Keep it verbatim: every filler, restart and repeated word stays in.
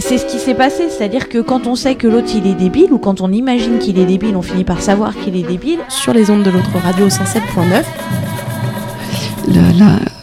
c'est ce qui s'est passé, c'est-à-dire que quand on sait que l'autre il est débile, ou quand on imagine qu'il est débile, on finit par savoir qu'il est débile. Sur les ondes de l'autre radio cent sept point neuf. La, la,